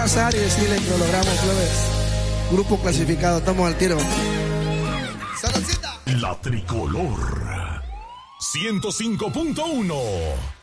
abrazar y decirle que lo logramos, plebes. Grupo clasificado, estamos al tiro. La Tricolor 105.1